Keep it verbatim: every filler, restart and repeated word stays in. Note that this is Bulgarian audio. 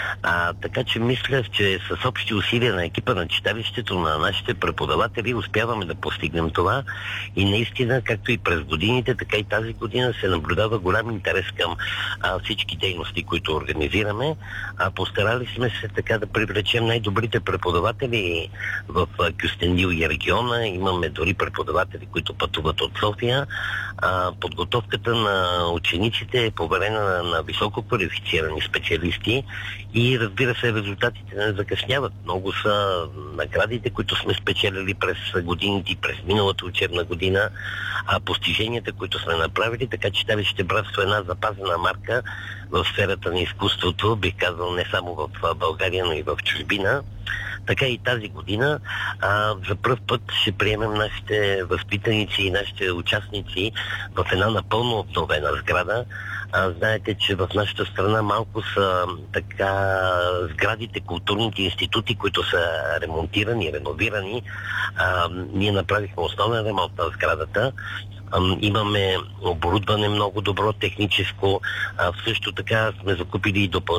А, така че мисля, че с общи усилия на екипа на читалището, на нашите преподаватели, успяваме да постигнем това и наистина, както и през годините, така и тази година се наблюдава голям интерес към а, всички дейности, които организираме. А, постарали сме се така да привлечем най-добрите преподаватели в а, Кюстендил и региона. Имаме дори преподаватели, които пътуват от София. А, подготовката на учениците е поверена на, на високо квалифицирани специалисти и разбира се, резултатите не закъсняват. Много са наградите, които сме спечелили през годините, през миналата учебна година, а постиженията, които сме направили, така че читалище Братство е една запазена марка в сферата на изкуството, бих казал не само в България, но и в чужбина. Така и тази година а, за пръв път ще приемем нашите възпитаници и нашите участници в една напълно обновена сграда. А, знаете, че в нашата страна малко са така сградите, културните институти, които са ремонтирани, реновирани. А, ние направихме основен ремонт на сградата. Имаме оборудване много добро, техническо. А, също така сме закупили и допълнително